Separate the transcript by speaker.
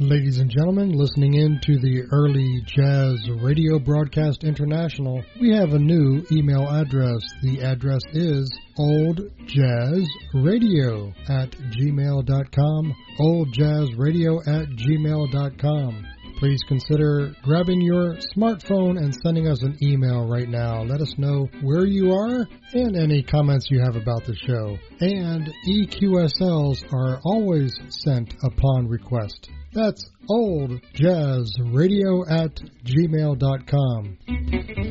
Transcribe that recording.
Speaker 1: Ladies and gentlemen, listening in to the Early Jazz Radio Broadcast International, we have a new email address. The address is oldjazzradio@gmail.com, oldjazzradio@gmail.com. Please consider grabbing your smartphone and sending us an email right now. Let us know where you are and any comments you have about the show. And EQSLs are always sent upon request. That's oldjazzradio@gmail.com.